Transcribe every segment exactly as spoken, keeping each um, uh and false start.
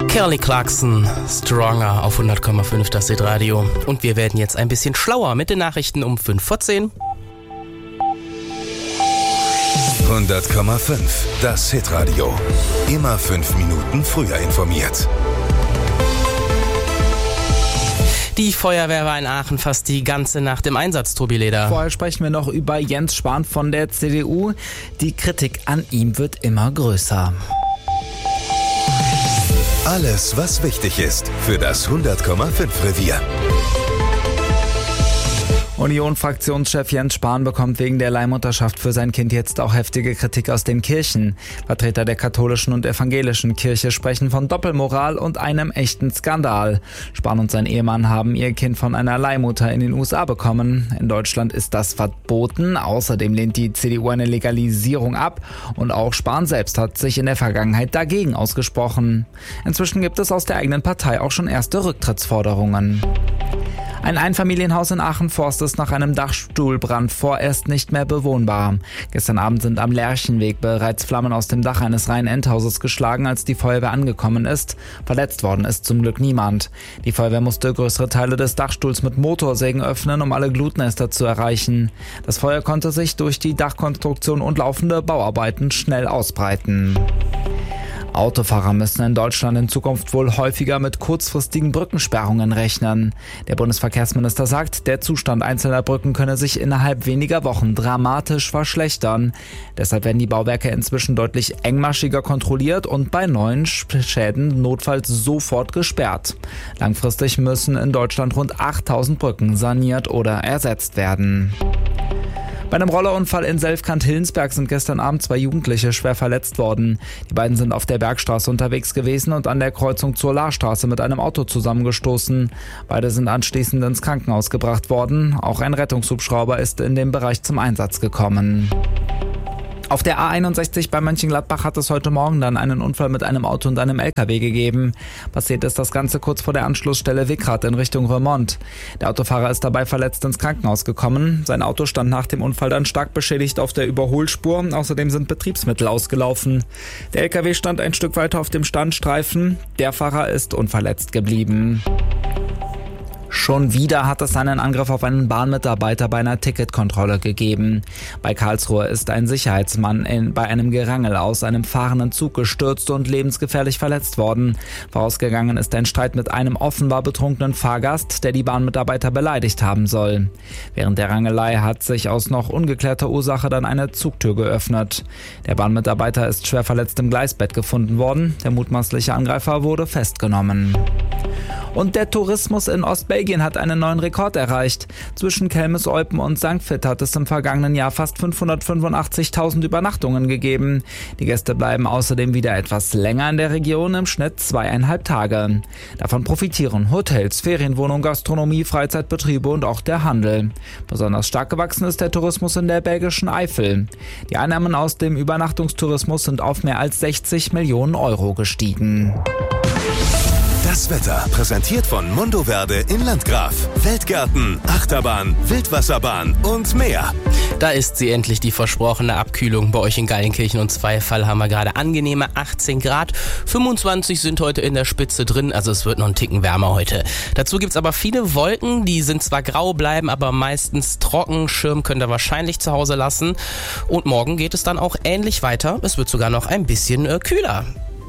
Kelly Clarkson, Stronger auf hundert Komma fünf, das Hitradio. Und wir werden jetzt ein bisschen schlauer mit den Nachrichten um fünf vor zehn. hundert Komma fünf, das Hitradio. Immer fünf Minuten früher informiert. Die Feuerwehr war in Aachen fast die ganze Nacht im Einsatz, Tobi Leder. Vorher sprechen wir noch über Jens Spahn von der C D U. Die Kritik an ihm wird immer größer. Alles, was wichtig ist für das hundert Komma fünf Revier. Union-Fraktionschef Jens Spahn bekommt wegen der Leihmutterschaft für sein Kind jetzt auch heftige Kritik aus den Kirchen. Vertreter der katholischen und evangelischen Kirche sprechen von Doppelmoral und einem echten Skandal. Spahn und sein Ehemann haben ihr Kind von einer Leihmutter in den U S A bekommen. In Deutschland ist das verboten. Außerdem lehnt die C D U eine Legalisierung ab. Und auch Spahn selbst hat sich in der Vergangenheit dagegen ausgesprochen. Inzwischen gibt es aus der eigenen Partei auch schon erste Rücktrittsforderungen. Ein Einfamilienhaus in Aachen-Forst ist nach einem Dachstuhlbrand vorerst nicht mehr bewohnbar. Gestern Abend sind am Lerchenweg bereits Flammen aus dem Dach eines Reihenendhauses geschlagen, als die Feuerwehr angekommen ist. Verletzt worden ist zum Glück niemand. Die Feuerwehr musste größere Teile des Dachstuhls mit Motorsägen öffnen, um alle Glutnester zu erreichen. Das Feuer konnte sich durch die Dachkonstruktion und laufende Bauarbeiten schnell ausbreiten. Autofahrer müssen in Deutschland in Zukunft wohl häufiger mit kurzfristigen Brückensperrungen rechnen. Der Bundesverkehrsminister sagt, der Zustand einzelner Brücken könne sich innerhalb weniger Wochen dramatisch verschlechtern. Deshalb werden die Bauwerke inzwischen deutlich engmaschiger kontrolliert und bei neuen Schäden notfalls sofort gesperrt. Langfristig müssen in Deutschland rund achttausend Brücken saniert oder ersetzt werden. Bei einem Rollerunfall in Selfkant-Hillensberg sind gestern Abend zwei Jugendliche schwer verletzt worden. Die beiden sind auf der Bergstraße unterwegs gewesen und an der Kreuzung zur Lahrstraße mit einem Auto zusammengestoßen. Beide sind anschließend ins Krankenhaus gebracht worden. Auch ein Rettungshubschrauber ist in dem Bereich zum Einsatz gekommen. Auf der A einundsechzig bei Mönchengladbach hat es heute Morgen dann einen Unfall mit einem Auto und einem L K W gegeben. Passiert ist das Ganze kurz vor der Anschlussstelle Wickrath in Richtung Remont. Der Autofahrer ist dabei verletzt ins Krankenhaus gekommen. Sein Auto stand nach dem Unfall dann stark beschädigt auf der Überholspur. Außerdem sind Betriebsmittel ausgelaufen. Der L K W stand ein Stück weiter auf dem Standstreifen. Der Fahrer ist unverletzt geblieben. Schon wieder hat es einen Angriff auf einen Bahnmitarbeiter bei einer Ticketkontrolle gegeben. Bei Karlsruhe ist ein Sicherheitsmann in, bei einem Gerangel aus einem fahrenden Zug gestürzt und lebensgefährlich verletzt worden. Vorausgegangen ist ein Streit mit einem offenbar betrunkenen Fahrgast, der die Bahnmitarbeiter beleidigt haben soll. Während der Rangelei hat sich aus noch ungeklärter Ursache dann eine Zugtür geöffnet. Der Bahnmitarbeiter ist schwer verletzt im Gleisbett gefunden worden. Der mutmaßliche Angreifer wurde festgenommen. Und der Tourismus in Ostbelgien hat einen neuen Rekord erreicht. Zwischen Kelmis-Eupen und Sankt Vith hat es im vergangenen Jahr fast fünfhundertfünfundachtzigtausend Übernachtungen gegeben. Die Gäste bleiben außerdem wieder etwas länger in der Region, im Schnitt zweieinhalb Tage. Davon profitieren Hotels, Ferienwohnungen, Gastronomie, Freizeitbetriebe und auch der Handel. Besonders stark gewachsen ist der Tourismus in der belgischen Eifel. Die Einnahmen aus dem Übernachtungstourismus sind auf mehr als sechzig Millionen Euro gestiegen. Das Wetter präsentiert von Mondoverde in Landgraf. Weltgärten, Achterbahn, Wildwasserbahn und mehr. Da ist sie endlich, die versprochene Abkühlung. Bei euch in Geilenkirchen und Zweifall haben wir gerade angenehme achtzehn Grad. fünfundzwanzig sind heute in der Spitze drin, also es wird noch einen Ticken wärmer heute. Dazu gibt's aber viele Wolken, die sind zwar grau, bleiben aber meistens trocken. Schirm könnt ihr wahrscheinlich zu Hause lassen. Und morgen geht es dann auch ähnlich weiter. Es wird sogar noch ein bisschen äh, kühler.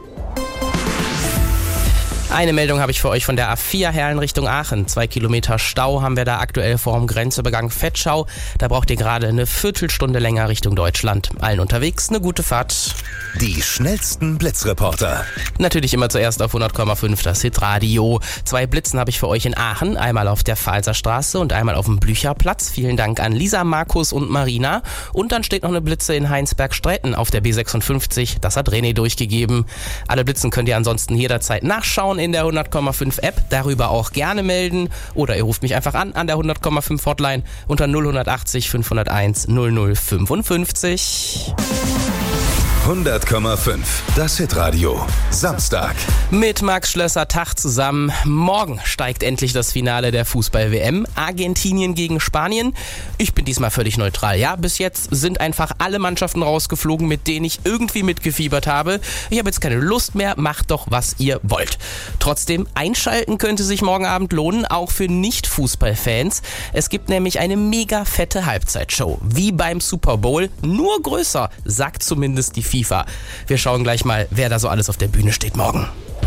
Eine Meldung habe ich für euch von der A vier Herlen Richtung Aachen. Zwei Kilometer Stau haben wir da aktuell vor dem Grenzübergang Vetschau. Da braucht ihr gerade eine Viertelstunde länger Richtung Deutschland. Allen unterwegs eine gute Fahrt. Die schnellsten Blitzreporter. Natürlich immer zuerst auf hundert Komma fünf, das Hitradio. Zwei Blitzen habe ich für euch in Aachen. Einmal auf der Pfalzer Straße und einmal auf dem Blücherplatz. Vielen Dank an Lisa, Markus und Marina. Und dann steht noch eine Blitze in Heinsberg-Streiten auf der B sechsundfünfzig. Das hat René durchgegeben. Alle Blitzen könnt ihr ansonsten jederzeit nachschauen in der hundert Komma fünf App, darüber auch gerne melden oder ihr ruft mich einfach an an der hundert Komma fünf Hotline unter null achtzig fünfhunderteins null null fünfundfünfzig. hundert Komma fünf. Das Hitradio. Samstag. Mit Max Schlösser Tag zusammen. Morgen steigt endlich das Finale der Fußball-W M. Argentinien gegen Spanien. Ich bin diesmal völlig neutral. Ja, bis jetzt sind einfach alle Mannschaften rausgeflogen, mit denen ich irgendwie mitgefiebert habe. Ich habe jetzt keine Lust mehr. Macht doch, was ihr wollt. Trotzdem, einschalten könnte sich morgen Abend lohnen, auch für Nicht-Fußballfans. Es gibt nämlich eine mega fette Halbzeitshow. Wie beim Super Bowl, nur größer, sagt zumindest die FIFA. Wir schauen gleich mal, wer da so alles auf der Bühne steht morgen.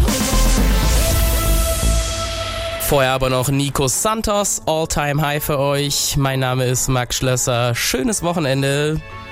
Vorher aber noch Nico Santos, All-Time High für euch. Mein Name ist Max Schlösser. Schönes Wochenende.